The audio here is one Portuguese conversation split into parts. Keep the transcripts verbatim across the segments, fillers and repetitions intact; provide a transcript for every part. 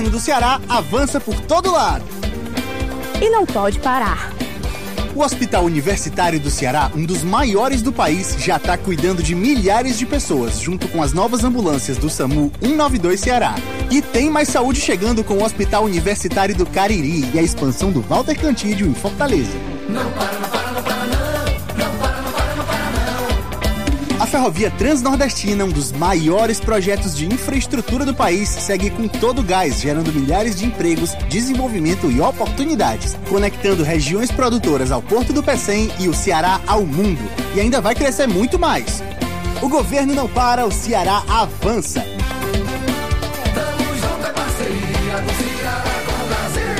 do Ceará avança por todo lado. E não pode parar. O Hospital Universitário do Ceará, um dos maiores do país, já está cuidando de milhares de pessoas, junto com as novas ambulâncias do SAMU cento e noventa e dois Ceará. E tem mais saúde chegando com o Hospital Universitário do Cariri e a expansão do Walter Cantídio em Fortaleza. Não para, não para, não para, não. Não para, não para, não para, não. A Ferrovia Transnordestina, um dos maiores projetos de infraestrutura do país, segue com todo o gás, gerando milhares de empregos, desenvolvimento e oportunidades, conectando regiões produtoras ao Porto do Pecém e o Ceará ao mundo. E ainda vai crescer muito mais. O governo não para, o Ceará avança. Tamo junto, é parceria do Ceará com o Brasil.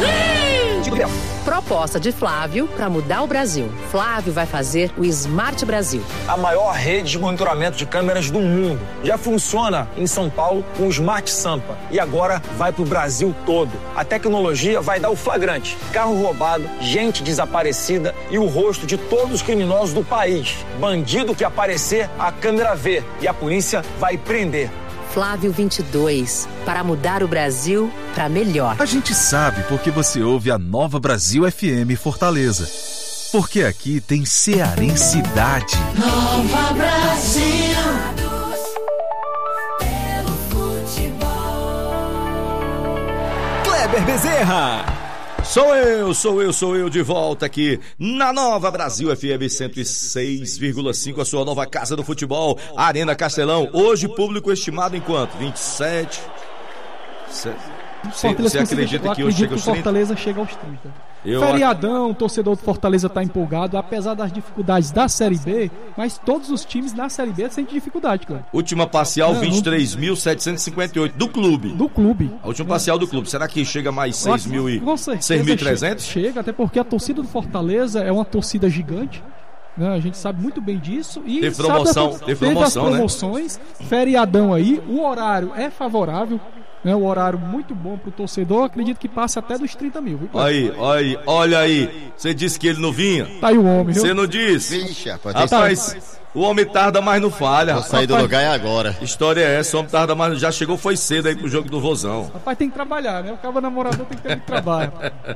Proposta de Flávio para mudar o Brasil. Flávio vai fazer o Smart Brasil. A maior rede de monitoramento de câmeras do mundo. Já funciona em São Paulo com o Smart Sampa. E agora vai pro Brasil todo. A tecnologia vai dar o flagrante. Carro roubado, gente desaparecida e o rosto de todos os criminosos do país. Bandido que aparecer, a câmera vê. E a polícia vai prender. Flávio vinte e dois, para mudar o Brasil para melhor. A gente sabe porque você ouve a Nova Brasil F M Fortaleza. Porque aqui tem cearensidade. Nova Brasil. Kleber Bezerra. Sou eu, sou eu, sou eu de volta aqui na Nova Brasil F M cento e seis vírgula cinco, a sua nova casa do futebol, Arena Castelão. Hoje público estimado em quanto? vinte e sete? Você, você acredita que hoje chega aos trinta? Fortaleza chega aos trinta. Eu Feriadão, o torcedor do Fortaleza está empolgado, apesar das dificuldades da Série B, mas todos os times na Série B sentem dificuldade, cara. Última parcial, Não, vinte e três mil setecentos e cinquenta e oito do clube. Do clube. A última parcial do clube. Será que chega mais seis mil e trezentos? Chega, até porque a torcida do Fortaleza é uma torcida gigante. Né? A gente sabe muito bem disso. E teve promoção, sabe, teve teve promoção, as promoções, né? Feriadão aí, o horário é favorável. É um horário muito bom pro torcedor. Acredito que passe até dos trinta mil. Viu? Aí, aí, olha aí. Você disse que ele não vinha? Tá aí o homem, viu? Você não disse? Vixe, rapaz. Rapaz, o homem tarda, mas não falha. Vou sair do lugar é agora. História é essa, o homem tarda, mas já chegou, foi cedo aí pro jogo do Vozão. Rapaz, tem que trabalhar, né? O cabo namorador tem que ter muito trabalho.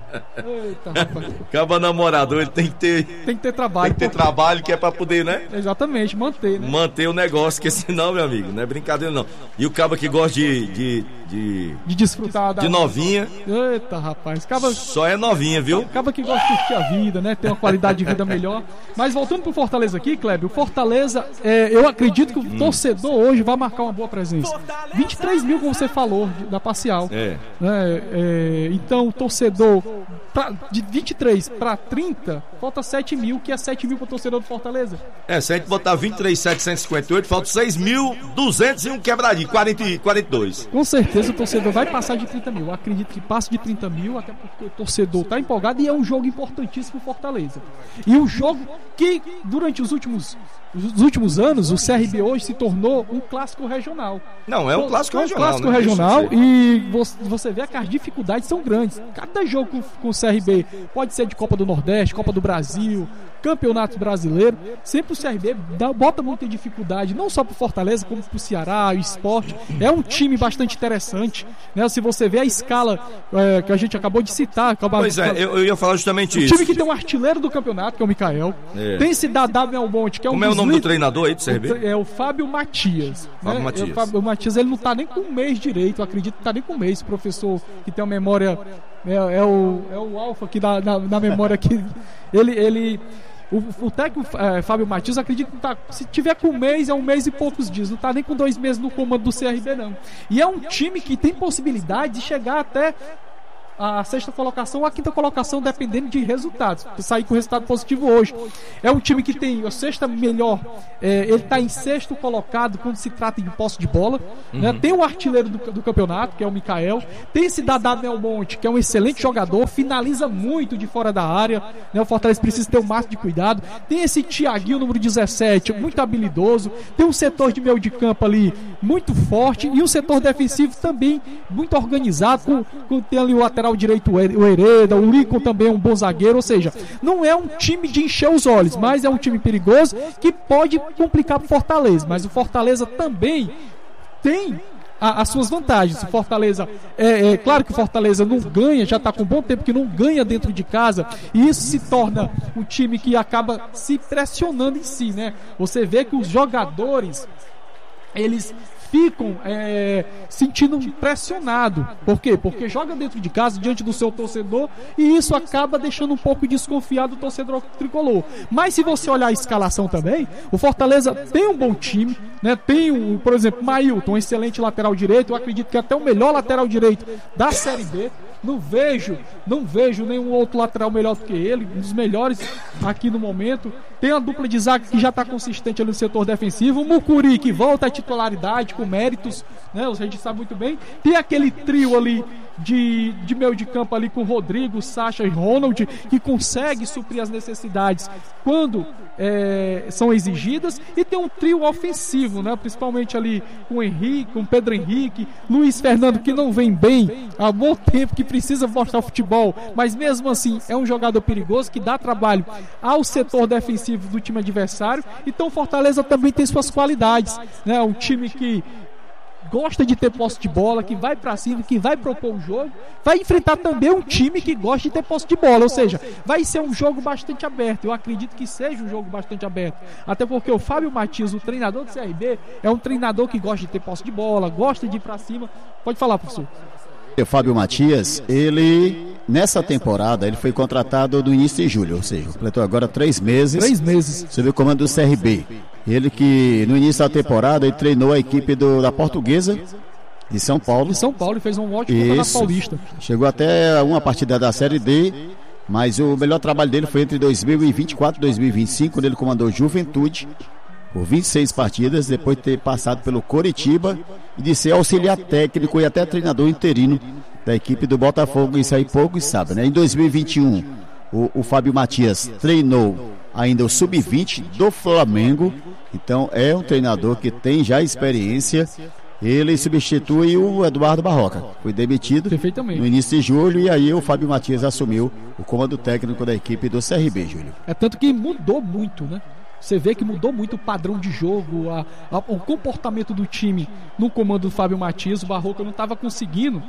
Eita, rapaz. Cabo namorador, ele tem que ter... Tem que ter trabalho. Tem que ter pô. trabalho, que é pra poder, né? Exatamente, manter, né? Manter o negócio, porque senão, meu amigo, não é brincadeira não. E o cabo que gosta de... De, de... de desfrutar da... De novinha. Eita, rapaz. Caba... Só é novinha, viu? Acaba que gosta de curtir a vida, né? Ter uma qualidade de vida melhor. Mas voltando pro Fortaleza aqui, Kleber, o Fortaleza, é, eu acredito que o hum. torcedor hoje vai marcar uma boa presença. vinte e três mil, como você falou, da parcial. É. É, é então, o torcedor, pra, de vinte e três para trinta, falta sete mil, que é sete mil pro torcedor do Fortaleza. É, se a gente botar vinte e três mil setecentos e cinquenta e oito, falta seis mil duzentos e um quebradinho, quarenta, quarenta e dois. Com certeza o torcedor vai passar de trinta mil. Eu acredito que passe de trinta mil, até porque o torcedor tá empolgado e é um jogo importantíssimo pro Fortaleza. E um jogo que, durante os últimos, os últimos anos, o C R B hoje se tornou um clássico regional. Não, é um clássico é um regional. clássico né? regional e você vê que as dificuldades são grandes. Cada jogo com, com o C R B pode ser de Copa do Nordeste, Copa do Brasil, Campeonato Brasileiro. Sempre o C R B dá, bota muita dificuldade, não só pro Fortaleza, como pro Ceará, o Sport. É um time bastante interessante, né? Se você vê a escala é, que a gente acabou de citar. Acaba, pois é, eu, eu ia falar justamente um isso. O time que tem um artilheiro do campeonato, que é o Mikael. É. Tem esse Dadá Belmonte, que é um Como é o nome líderes, do treinador aí do C R B? É o Fábio Matias. Fábio né? Matias. É, o Fábio Matias, ele não tá nem com um mês direito, eu acredito que tá nem com um mês. Professor que tem uma memória, é, é o, é o Alfa aqui da, na, na memória que ele... ele O, o técnico é, Fábio Matias, acredito que tá, se tiver com um mês, é um mês e poucos dias. Não tá nem com dois meses no comando do C R B, não. E é um time que tem possibilidade de chegar até a sexta colocação ou a quinta colocação, dependendo de resultados. Sair com resultado positivo hoje. É um time que tem a sexta melhor, é, ele está em sexto colocado quando se trata de posse de bola. Uhum. Né? Tem o artilheiro do, do campeonato, que é o Mikael. Tem esse Dadá Belmonte, que é um excelente jogador, finaliza muito de fora da área. Né? O Fortaleza precisa ter o máximo de cuidado. Tem esse Thiaguinho, número dezessete, muito habilidoso. Tem um setor de meio de campo ali muito forte e um setor defensivo também muito organizado. Com, com, tem ali o lateral direito, o Hereda, o Lincoln também é um bom zagueiro, ou seja, não é um time de encher os olhos, mas é um time perigoso que pode complicar pro Fortaleza, mas o Fortaleza também tem a, as suas vantagens. O Fortaleza, é, é claro que o Fortaleza não ganha, já está com um bom tempo que não ganha dentro de casa, e isso se torna um time que acaba se pressionando em si, né? Você vê que os jogadores, eles ficam é, sentindo pressionado. Por quê? Porque joga dentro de casa, diante do seu torcedor, e isso acaba deixando um pouco desconfiado o torcedor tricolor. Mas se você olhar a escalação também, o Fortaleza tem um bom time, né? Tem, um, por exemplo, Mailton, um excelente lateral direito, eu acredito que até o melhor lateral direito da Série B. Não vejo, não vejo nenhum outro lateral melhor do que ele, um dos melhores aqui no momento. Tem a dupla de zaga que já está consistente ali no setor defensivo. O Mucuri, que volta à titularidade com méritos, né? A gente sabe muito bem. Tem aquele trio ali de, de meio de campo ali com Rodrigo, Sacha e Ronald, que consegue suprir as necessidades quando é, são exigidas. E tem um trio ofensivo, né? Principalmente ali com o Henrique, com o Pedro Henrique, Luiz Fernando, que não vem bem há bom tempo, que precisa mostrar o futebol, mas mesmo assim é um jogador perigoso que dá trabalho ao setor defensivo do time adversário. Então o Fortaleza também tem suas qualidades, né? Um time que gosta de ter posse de bola, que vai pra cima, que vai propor o jogo, vai enfrentar também um time que gosta de ter posse de bola, ou seja, vai ser um jogo bastante aberto. Eu acredito que seja um jogo bastante aberto, até porque o Fábio Matias, o treinador do C R B, é um treinador que gosta de ter posse de bola, gosta de ir pra cima. Pode falar, professor. O Fábio Matias, ele, nessa temporada, ele foi contratado no início de julho, ou seja, completou agora três meses. Três meses. Sob o comando do C R B. Ele que, no início da temporada, ele treinou a equipe do, da Portuguesa de São Paulo. De São Paulo, e fez um ótimo campeonato paulista. Chegou até uma partida da Série D, mas o melhor trabalho dele foi entre dois mil e vinte e quatro e dois mil e vinte e cinco, quando ele comandou Juventude por vinte e seis partidas, depois de ter passado pelo Coritiba e de ser auxiliar técnico e até treinador interino da equipe do Botafogo. Isso aí poucos sabem, né? Em dois mil e vinte e um, o, o Fábio Matias treinou ainda o sub vinte do Flamengo. Então é um treinador que tem já experiência. Ele substitui o Eduardo Barroca, foi demitido no início de julho, e aí o Fábio Matias assumiu o comando técnico da equipe do C R B, Júlio. É tanto que mudou muito, né? Você vê que mudou muito o padrão de jogo, a, a, o comportamento do time no comando do Fábio Matias. O Barroca não estava conseguindo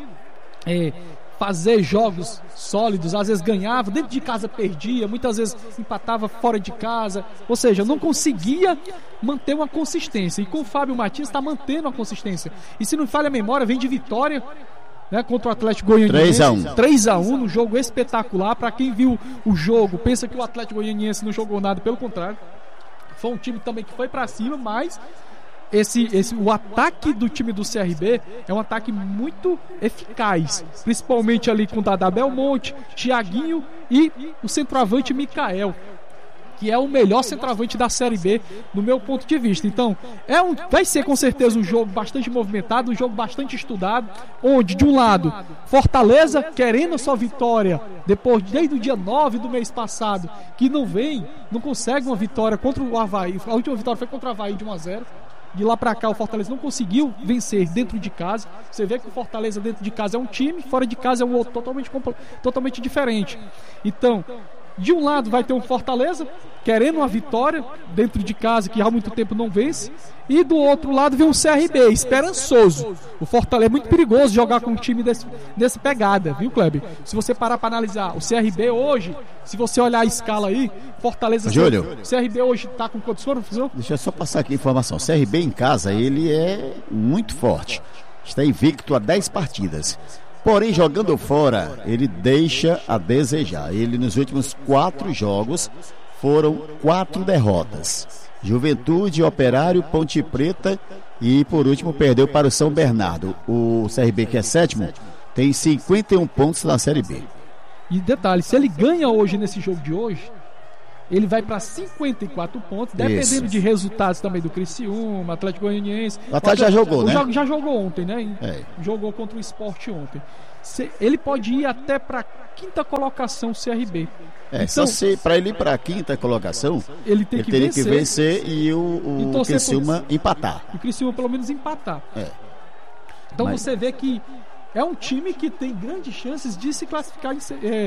é, fazer jogos sólidos, às vezes ganhava, dentro de casa perdia, muitas vezes empatava fora de casa, ou seja, não conseguia manter uma consistência. E com o Fábio Matias está mantendo a consistência. E se não falha a memória, vem de vitória, né, contra o Atlético Goianiense. três a um. três a um no jogo espetacular. Para quem viu o jogo, pensa que o Atlético Goianiense não jogou nada, pelo contrário. Foi um time também que foi pra cima, mas esse, esse, o ataque do time do C R B é um ataque muito eficaz, principalmente ali com o Dadá Belmonte, Thiaguinho e o centroavante Mikael, que é o melhor centroavante da Série B, no meu ponto de vista. Então, é um, vai ser com certeza um jogo bastante movimentado, um jogo bastante estudado, onde, de um lado, Fortaleza, querendo a sua vitória, depois, desde o dia nove do mês passado, que não vem, não consegue uma vitória contra o Avaí. A última vitória foi contra o Avaí de um a zero. De lá pra cá o Fortaleza não conseguiu vencer dentro de casa. Você vê que o Fortaleza dentro de casa é um time, fora de casa é um outro totalmente, totalmente diferente. Então, de um lado vai ter um Fortaleza querendo uma vitória dentro de casa, que há muito tempo não vence, e do outro lado vem um C R B esperançoso. O Fortaleza é muito perigoso jogar com um time desse, desse pegada, viu, Kleber? Se você parar para analisar, o C R B hoje, se você olhar a escala aí, Fortaleza... Júlio, o C R B hoje tá com quantos foram, professor? Deixa eu só passar aqui a informação. O C R B em casa, ele é muito forte, está invicto a dez partidas. Porém, jogando fora, ele deixa a desejar. Ele, nos últimos quatro jogos, foram quatro derrotas. Juventude, Operário, Ponte Preta e, por último, perdeu para o São Bernardo. O C R B, que é sétimo, tem cinquenta e um pontos na Série B. E detalhe, se ele ganha hoje nesse jogo de hoje, ele vai para cinquenta e quatro pontos, dependendo Isso. de resultados também do Criciúma, Atlético Goianiense. O Atlético já jogou, né? Já, já jogou ontem, né? É. Jogou contra o Sport ontem. Se, ele pode ir até para quinta colocação, o C R B. É, então, se para ele ir para a quinta colocação, ele, tem ele que teria vencer, que vencer e o, o e Criciúma por, empatar. O Criciúma pelo menos empatar. É. Então Mas... você vê que é um time que tem grandes chances de se classificar, de se, é,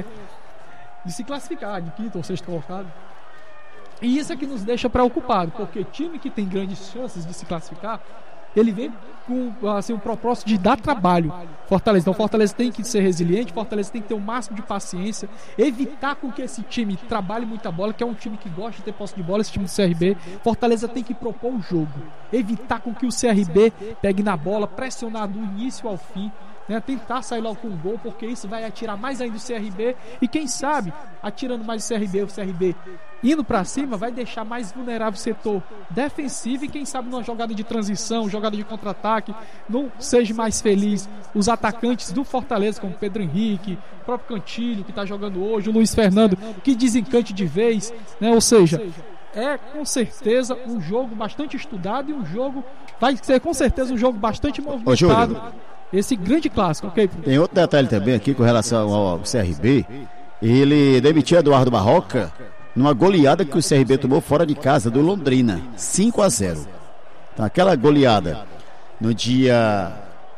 de se classificar de quinta ou sexta colocado. E isso é que nos deixa preocupado, porque time que tem grandes chances de se classificar ele vem com assim, um propósito de dar trabalho. Fortaleza. Então, Fortaleza tem que ser resiliente, Fortaleza tem que ter o máximo de paciência, evitar com que esse time trabalhe muita bola, que é um time que gosta de ter posse de bola, esse time do C R B. Fortaleza tem que propor o jogo, evitar com que o C R B pegue na bola, pressionar do início ao fim, né, tentar sair logo com o gol, porque isso vai atirar mais ainda o C R B, e quem sabe, atirando mais o C R B, o C R B indo pra cima, vai deixar mais vulnerável o setor defensivo, e quem sabe numa jogada de transição, jogada de contra-ataque, não seja mais feliz os atacantes do Fortaleza, como Pedro Henrique, o próprio Cantilho, que tá jogando hoje, o Luiz Fernando, que desencante de vez, né, ou seja, é com certeza um jogo bastante estudado, e um jogo, vai ser com certeza um jogo bastante movimentado. Esse grande clássico, ok? Tem outro detalhe também aqui com relação ao C R B. Ele demitiu Eduardo Barroca numa goleada que o C R B tomou fora de casa do Londrina, cinco a zero. Então, aquela goleada no dia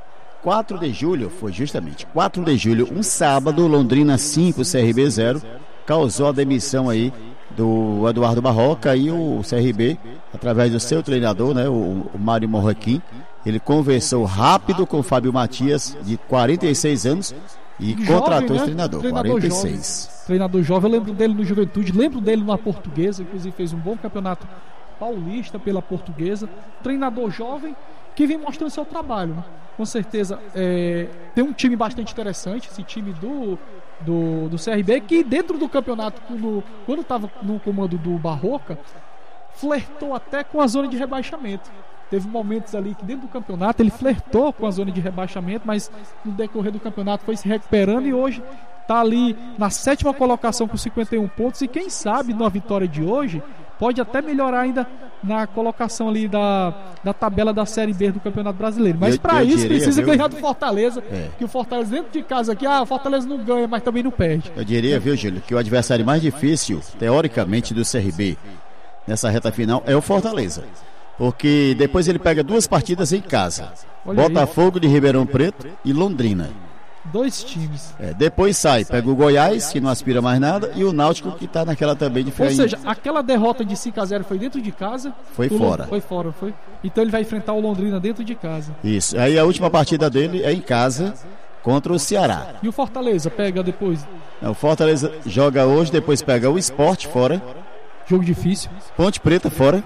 quatro de julho, foi justamente quatro de julho, um sábado, Londrina cinco, C R B zero, causou a demissão aí do Eduardo Barroca, e o C R B, através do seu treinador, né, o, o Mário Morrequim, ele conversou rápido com o Fábio Matias, de quarenta e seis anos, e jovem, contratou, né, esse treinador, treinador quarenta e seis. Jovem, treinador jovem, eu lembro dele no Juventude, lembro dele na Portuguesa, inclusive fez um bom campeonato paulista pela Portuguesa. Treinador jovem que vem mostrando seu trabalho, né? Com certeza é, tem um time bastante interessante, esse time do, do, do C R B, que dentro do campeonato, quando, quando estava no comando do Barroca, flertou até com a zona de rebaixamento. Teve momentos ali que dentro do campeonato ele flertou com a zona de rebaixamento, mas no decorrer do campeonato foi se recuperando, e hoje está ali na sétima colocação com cinquenta e um pontos, e quem sabe na vitória de hoje pode até melhorar ainda na colocação ali da, da tabela da Série B do Campeonato Brasileiro. Mas para isso diria, precisa viu? ganhar do Fortaleza, é. que o Fortaleza dentro de casa aqui, ah, o Fortaleza não ganha, mas também não perde. Eu diria, viu, Júlio, que o adversário mais difícil, teoricamente, do C R B nessa reta final é o Fortaleza. Porque depois ele pega duas partidas em casa. Olha Botafogo aí. de Ribeirão Preto e Londrina. Dois times. É, depois sai, pega o Goiás, que não aspira mais nada, e o Náutico, que está naquela também de Ou seja, aquela derrota de cinco a zero foi dentro de casa. Foi fora. Foi fora, foi. Então ele vai enfrentar o Londrina dentro de casa. Isso. Aí a última partida dele é em casa, contra o Ceará. E o Fortaleza pega depois? Não, o Fortaleza joga hoje, depois pega o Sport fora. Jogo difícil. Ponte Preta fora.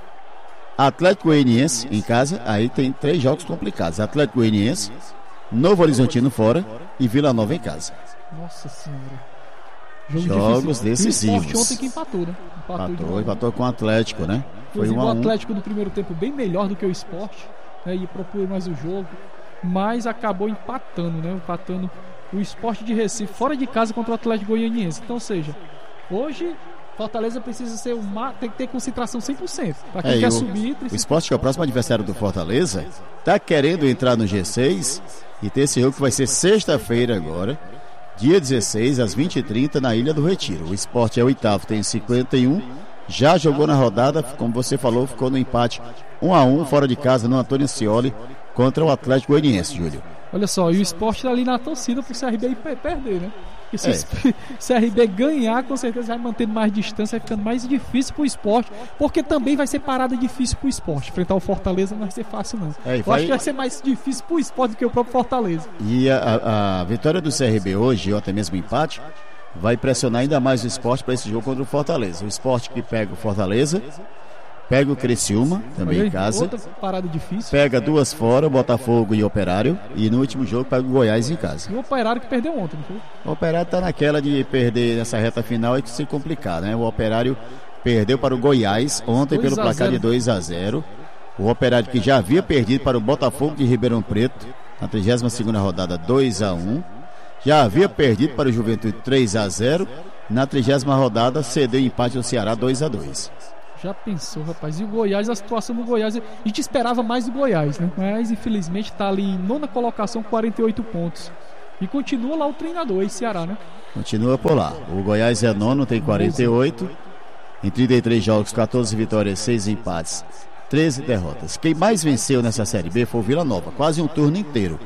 Atlético Goianiense em casa. Aí tem três jogos complicados. Atlético Goianiense, Novo Horizontino fora e Vila Nova em casa. Nossa Senhora. Jogo Jogos difícil. decisivos. O Sport ontem que empatou, né? Empatou, empatou, empatou com o Atlético, né? Foi um o Atlético do primeiro tempo bem melhor do que o Sport, né? E propôs mais o jogo, mas acabou empatando, né? Empatando o Sport de Recife fora de casa contra o Atlético Goianiense. Então, ou seja, hoje Fortaleza precisa ser uma, tem que ter concentração cem por cento. Para quem é, quer o, subir, precisa... O Sport, que é o próximo adversário do Fortaleza, tá querendo entrar no G seis e ter esse jogo que vai ser sexta-feira agora, dia dezesseis, às vinte e trinta, na Ilha do Retiro. O Sport é o oitavo, tem cinquenta e um, já jogou na rodada, como você falou, ficou no empate um a um fora de casa no Antônio Scioli contra o Atlético Goianiense, Júlio. Olha só, e o Sport tá ali na torcida pro C R B perder, né? E se é. o C R B ganhar, com certeza vai mantendo mais distância, vai ficando mais difícil pro Sport, porque também vai ser parada difícil pro Sport. Enfrentar o Fortaleza não vai ser fácil, não. É, Eu vai... acho que vai ser mais difícil pro Sport do que o próprio Fortaleza. E a, a, a vitória do C R B hoje, ou até mesmo empate, vai pressionar ainda mais o Sport para esse jogo contra o Fortaleza. O Sport que pega o Fortaleza, pega o Criciúma, também aí, em casa. Outra parada difícil. Pega duas fora, o Botafogo e o Operário. E no último jogo pega o Goiás em casa. E o Operário que perdeu ontem, não foi? O Operário tá naquela de perder nessa reta final e de se complicar, né? O Operário perdeu para o Goiás ontem pelo placar de dois a zero. O Operário que já havia perdido para o Botafogo de Ribeirão Preto na trigésima segunda rodada, dois a um. Já havia perdido para o Juventude três a zero. Na trigésima rodada cedeu empate ao Ceará dois a dois. Já pensou, rapaz? E o Goiás, a situação do Goiás, a gente esperava mais do Goiás, né? Mas infelizmente tá ali em nona colocação, quarenta e oito pontos. E continua lá o treinador, aí Ceará, né? Continua por lá. O Goiás é nono, tem quarenta e oito. Em trinta e três jogos, catorze vitórias, seis empates, treze derrotas. Quem mais venceu nessa Série B foi o Vila Nova, quase um turno inteiro.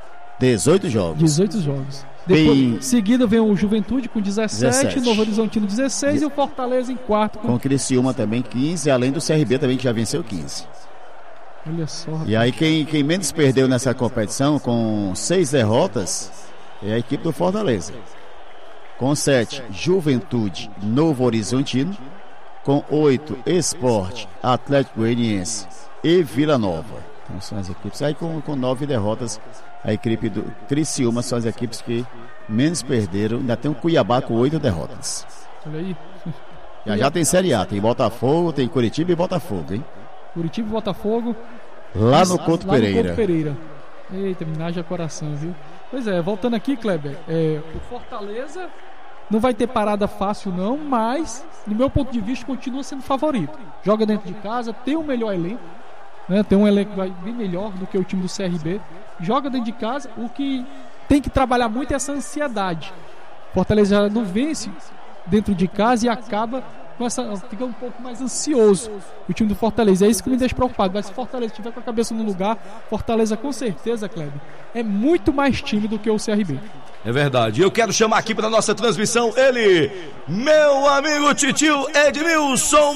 dezoito jogos. dezoito jogos. Depois, em seguida vem o Juventude com dezessete, dezessete. Novo Horizontino dezesseis de... e o Fortaleza em quarto. Com o Criciúma também quinze, além do C R B também que já venceu quinze. Olha só, rapaz. E aí quem, quem menos perdeu nessa competição, com seis derrotas, é a equipe do Fortaleza. Com sete, Juventude, Novo Horizontino. Com oito, Sport, Atlético Goianiense e Vila Nova. Então são as equipes. Aí com, com nove derrotas, a equipe do Criciúma são as equipes que menos perderam. Ainda tem o Cuiabá com oito derrotas. Olha aí. Já já tem Série A, tem Botafogo, tem Curitiba e Botafogo, hein? Curitiba e Botafogo. Lá no Couto lá Pereira. No Couto Pereira. Eita, me haja coração, viu? Pois é, voltando aqui, Kleber, é, o Fortaleza não vai ter parada fácil não, mas no meu ponto de vista continua sendo favorito. Joga dentro de casa, tem um melhor elenco, né? Tem um elenco bem melhor do que o time do C R B. Joga dentro de casa, o que tem que trabalhar muito é essa ansiedade. Fortaleza já não vence dentro de casa e acaba com essa, fica um pouco mais ansioso o time do Fortaleza. É isso que me deixa preocupado. Mas se Fortaleza estiver com a cabeça no lugar, Fortaleza com certeza, Kleber, é muito mais time do que o C R B. É verdade. Eu quero chamar aqui para nossa transmissão ele, meu amigo titio Edmilson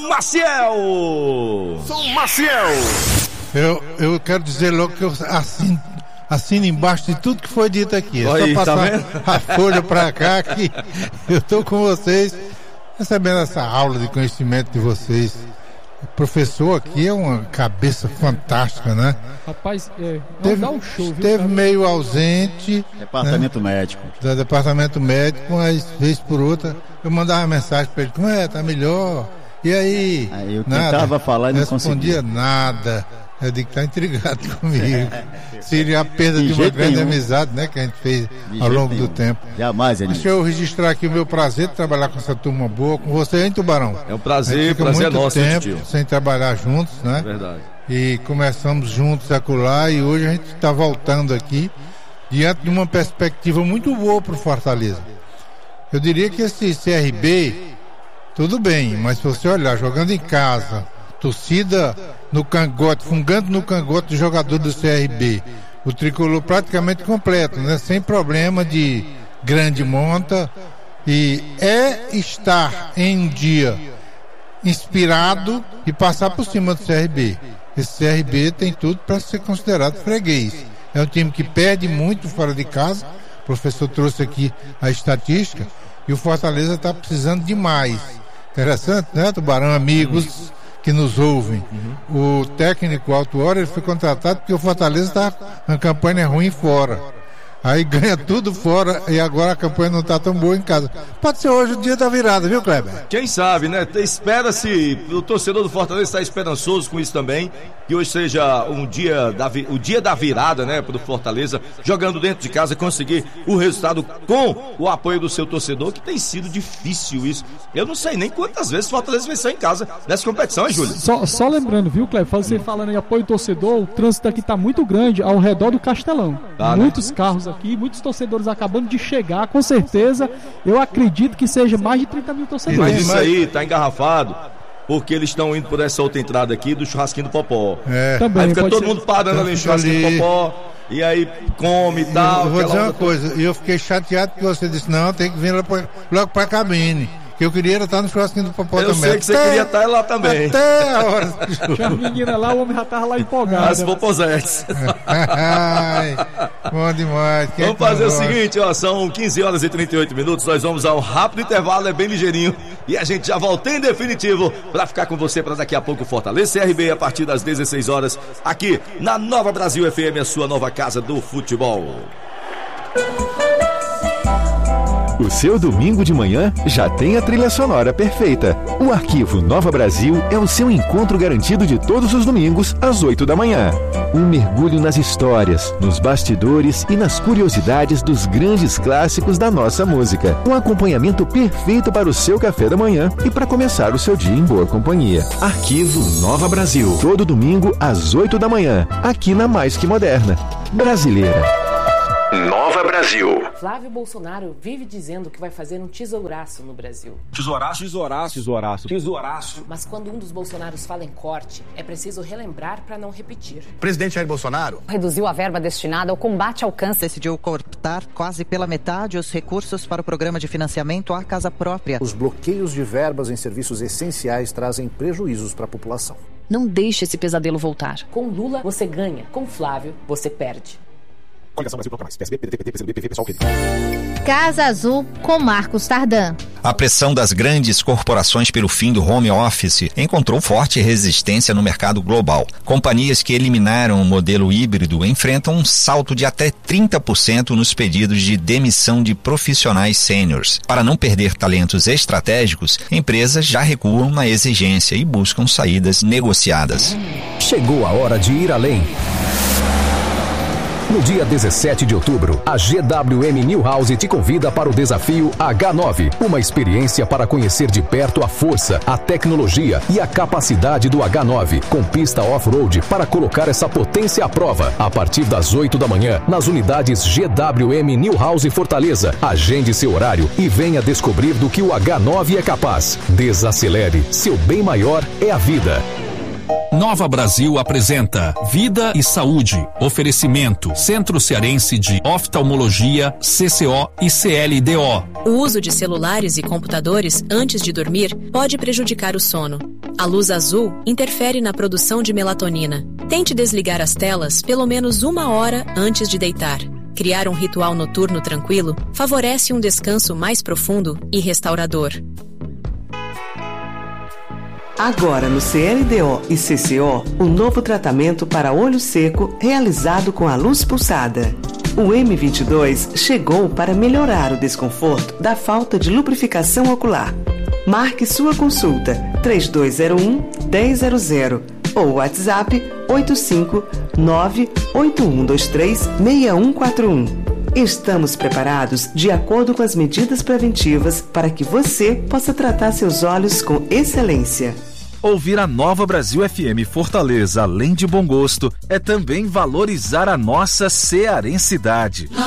Maciel. Sou Maciel. Eu, eu quero dizer logo que eu assino, assino embaixo de tudo que foi dito aqui. É Oi, só passar tá a folha para cá que eu tô com vocês, recebendo essa aula de conhecimento de vocês. O professor aqui é uma cabeça fantástica, né? Rapaz, é, teve, dá um show, viu, Esteve cara? meio ausente. Departamento né? médico. Do departamento médico, mas vez por outra eu mandava uma mensagem para ele, como é, tá melhor? E aí? Aí eu nada, tentava falar e não respondia conseguia. nada. Eu digo que tá intrigado comigo. Seria a perda de, De uma jeito grande nenhum. amizade, né? Que a gente fez De ao jeito longo nenhum. do tempo. Jamais, Edmilson. Deixa eu registrar aqui o meu prazer de trabalhar com essa turma boa, com você, hein, Tubarão? É um A prazer, gente fica prazer é muito nosso, hein, tempo tio? sem trabalhar juntos, né? Verdade. E começamos juntos a acolá e hoje a gente está voltando aqui diante de uma perspectiva muito boa para o Fortaleza. Eu diria que esse C R B, tudo bem, mas se você olhar, jogando em casa, torcida no cangote, fungando no cangote do jogador do C R B, o tricolor praticamente completo, né? Sem problema de grande monta, e é estar em um dia inspirado e passar por cima do C R B. Esse C R B tem tudo para ser considerado freguês. É um time que perde muito fora de casa. O professor trouxe aqui a estatística e o Fortaleza está precisando demais. Interessante, né, Tubarão? Amigos que nos ouvem. Uhum. O técnico Alto Hora, ele foi contratado porque o Fortaleza está uma campanha ruim fora. Aí ganha tudo fora e agora a campanha não está tão boa em casa. Pode ser hoje o dia da virada, viu, Kleber? Quem sabe, né? Espera-se, o torcedor do Fortaleza está esperançoso com isso também, que hoje seja um dia da, o dia da virada, né, para o Fortaleza, jogando dentro de casa, conseguir o resultado com o apoio do seu torcedor, que tem sido difícil isso. Eu não sei nem quantas vezes o Fortaleza venceu em casa nessa competição, hein, Júlio? Só, só lembrando, viu, Kleber? Você falando em apoio torcedor, o trânsito aqui está muito grande ao redor do Castelão. Tá, Muitos né? carros aqui, muitos torcedores acabando de chegar, com certeza. Eu acredito que seja mais de trinta mil torcedores. Mas isso aí tá engarrafado porque eles estão indo por essa outra entrada aqui do churrasquinho do Popó. É. Também, Aí fica pode todo ser. mundo parando ali no churrasquinho do Popó, e aí come e tal. Eu vou aquela dizer uma onda coisa, eu fiquei chateado que você disse, não, tem que vir lá pra, logo pra cabine. Que eu queria estar no churrasquinho do Popó Eu também. sei que você queria estar lá também. Até a hora. Tinha uma menina lá, o homem já tava lá empolgado. As Popozetes. Ai, bom demais. Quem Vamos é que fazer o não gosta? seguinte, ó, são quinze horas e trinta e oito minutos, nós vamos a um rápido intervalo, é bem ligeirinho, e a gente já volta em definitivo para ficar com você para daqui a pouco Fortaleza C R B a partir das dezesseis horas, aqui na Nova Brasil F M, a sua nova casa do futebol. O seu domingo de manhã já tem a trilha sonora perfeita. O Arquivo Nova Brasil é o seu encontro garantido de todos os domingos, às oito da manhã. Um mergulho nas histórias, nos bastidores e nas curiosidades dos grandes clássicos da nossa música. Um acompanhamento perfeito para o seu café da manhã e para começar o seu dia em boa companhia. Arquivo Nova Brasil. Todo domingo, às oito da manhã, aqui na Mais Que Moderna. Brasileira. Nova Brasil. Flávio Bolsonaro vive dizendo que vai fazer um tesouraço no Brasil. Tesouraço, tesouraço, tesouraço, tesouraço. Mas quando um dos Bolsonaros fala em corte, é preciso relembrar para não repetir. O presidente Jair Bolsonaro reduziu a verba destinada ao combate ao câncer. Decidiu cortar quase pela metade os recursos para o programa de financiamento à casa própria. Os bloqueios de verbas em serviços essenciais trazem prejuízos para a população. Não deixe esse pesadelo voltar. Com Lula, você ganha. Com Flávio, você perde. Coligação Brasil Mais. P S B, P D T, P T, P C do B, P V, Pessoal, P D. Casa Azul com Marcos Tardan. A pressão das grandes corporações pelo fim do home office encontrou forte resistência no mercado global. Companhias que eliminaram o modelo híbrido enfrentam um salto de até trinta por cento nos pedidos de demissão de profissionais sêniores. Para não perder talentos estratégicos, empresas já recuam na exigência e buscam saídas negociadas. Chegou a hora de ir além. No dia dezessete de outubro, a G W M Newhouse te convida para o desafio H nove, uma experiência para conhecer de perto a força, a tecnologia e a capacidade do H nove, com pista off-road para colocar essa potência à prova. A partir das oito da manhã, nas unidades G W M Newhouse Fortaleza. Agende seu horário e venha descobrir do que o H nove é capaz. Desacelere, seu bem maior é a vida. Nova Brasil apresenta Vida e Saúde. Oferecimento Centro Cearense de Oftalmologia, C C O e C L D O. O uso de celulares e computadores antes de dormir pode prejudicar o sono. A luz azul interfere na produção de melatonina. Tente desligar as telas pelo menos uma hora antes de deitar. Criar um ritual noturno tranquilo favorece um descanso mais profundo e restaurador. Agora no C L D O e C C O, o novo tratamento para olho seco realizado com a luz pulsada. O M vinte e dois chegou para melhorar o desconforto da falta de lubrificação ocular. Marque sua consulta três dois zero um, um zero zero zero ou WhatsApp oito cinco nove oito um dois três seis um quatro um. Estamos preparados de acordo com as medidas preventivas para que você possa tratar seus olhos com excelência. Ouvir a Nova Brasil F M Fortaleza, além de bom gosto, é também valorizar a nossa cearensidade.